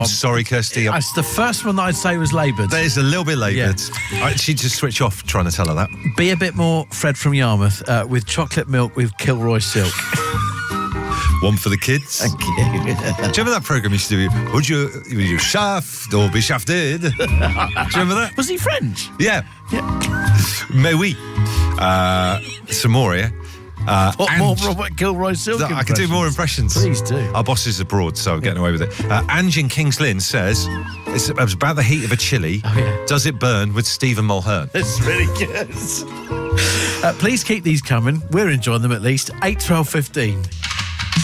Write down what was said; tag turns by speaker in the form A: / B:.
A: Sorry, Kirsty.
B: That's the first one that I'd say was laboured.
A: There's a little bit laboured. She'd just switch off trying to tell her that.
B: Be a bit more Fred from Yarmouth with chocolate milk with Kilroy silk.
A: One for the kids.
B: Thank you.
A: Do you remember that programme used to do? Would you shaft or be shafted? Do you remember that?
B: Was he French?
A: Yeah. Mais oui. Some more, yeah?
B: More Robert Kilroy silk
A: I can do more impressions.
B: Please do.
A: Our boss is abroad, so I'm getting away with it. Ange in Kings Lynn says, it's about the heat of a chili.
B: Oh, yeah.
A: Does it burn with Stephen Mulhern?
B: It's really good. Please keep these coming. We're enjoying them at least. 8, 12, 15.